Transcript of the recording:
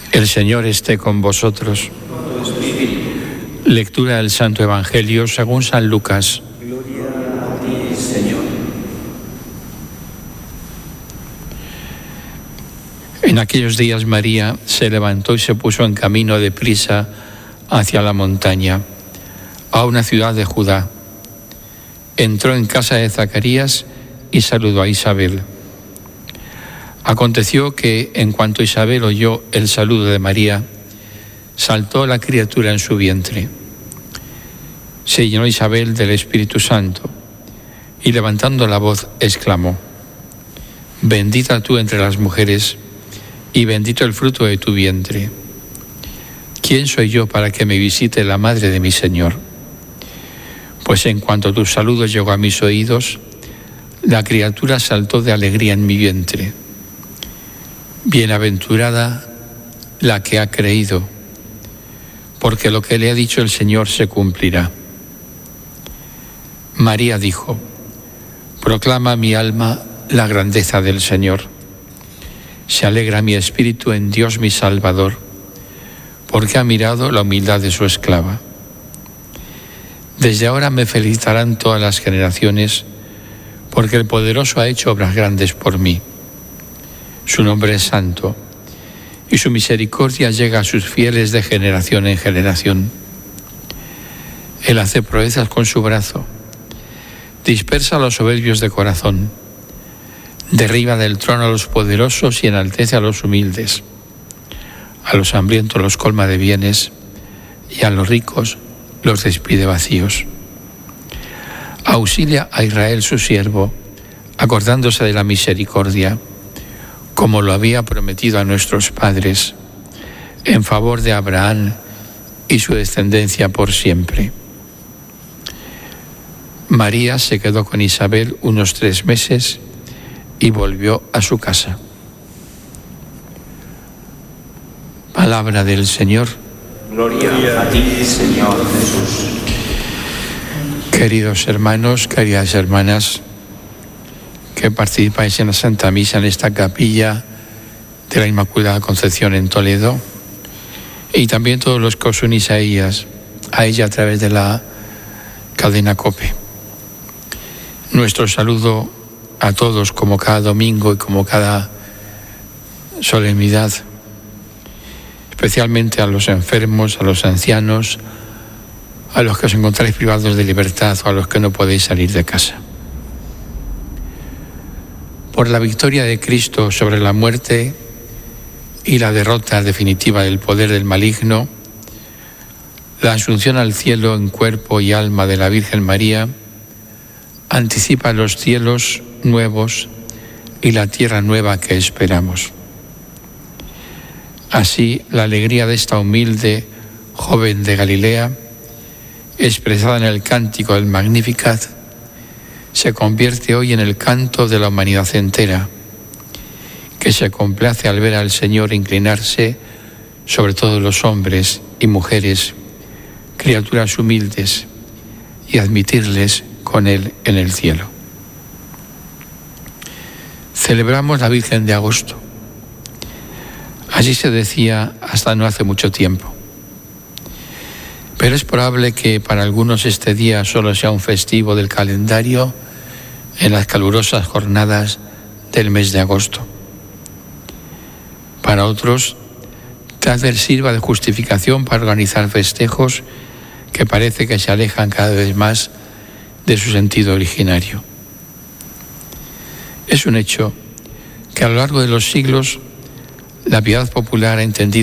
El Señor esté con vosotros. Lectura del Santo Evangelio según San Lucas. Gloria a ti, Señor. En aquellos días María se levantó y se puso en camino deprisa hacia la montaña, a una ciudad de Judá. Entró en casa de Zacarías y saludó a Isabel. Aconteció que, en cuanto Isabel oyó el saludo de María, saltó la criatura en su vientre. Se llenó Isabel del Espíritu Santo y, levantando la voz, exclamó: Bendita tú entre las mujeres y bendito el fruto de tu vientre. ¿Quién soy yo para que me visite la madre de mi Señor? Pues en cuanto tu saludo llegó a mis oídos, la criatura saltó de alegría en mi vientre. Bienaventurada la que ha creído, porque lo que le ha dicho el Señor se cumplirá. María dijo: Proclama mi alma la grandeza del Señor. Se alegra mi espíritu en Dios mi Salvador, porque ha mirado la humildad de su esclava. Desde ahora me felicitarán todas las generaciones, porque el Poderoso ha hecho obras grandes por mí. Su nombre es santo, y su misericordia llega a sus fieles de generación en generación. Él hace proezas con su brazo, dispersa a los soberbios de corazón, derriba del trono a los poderosos y enaltece a los humildes. A los hambrientos los colma de bienes, y a los ricos los despide vacíos. Auxilia a Israel su siervo, acordándose de la misericordia, como lo había prometido a nuestros padres, en favor de Abraham y su descendencia por siempre. María se quedó con Isabel unos 3 meses y volvió a su casa. Palabra del Señor. Gloria a ti, Señor Jesús. Queridos hermanos, queridas hermanas, que participáis en la Santa Misa en esta capilla de la Inmaculada Concepción en Toledo, y también todos los que os unís a ella a través de la cadena COPE. Nuestro saludo a todos, como cada domingo y como cada solemnidad, especialmente a los enfermos, a los ancianos, a los que os encontráis privados de libertad o a los que no podéis salir de casa. Por la victoria de Cristo sobre la muerte y la derrota definitiva del poder del maligno, la asunción al cielo en cuerpo y alma de la Virgen María anticipa los cielos nuevos y la tierra nueva que esperamos. Así, la alegría de esta humilde joven de Galilea, expresada en el cántico del Magnificat, se convierte hoy en el canto de la humanidad entera, que se complace al ver al Señor inclinarse sobre todos los hombres y mujeres, criaturas humildes, y admitirles con Él en el cielo. Celebramos la Virgen de Agosto. Así se decía hasta no hace mucho tiempo. Pero es probable que para algunos este día solo sea un festivo del calendario en las calurosas jornadas del mes de agosto. Para otros, tal vez sirva de justificación para organizar festejos que parece que se alejan cada vez más de su sentido originario. Es un hecho que a lo largo de los siglos la piedad popular ha entendido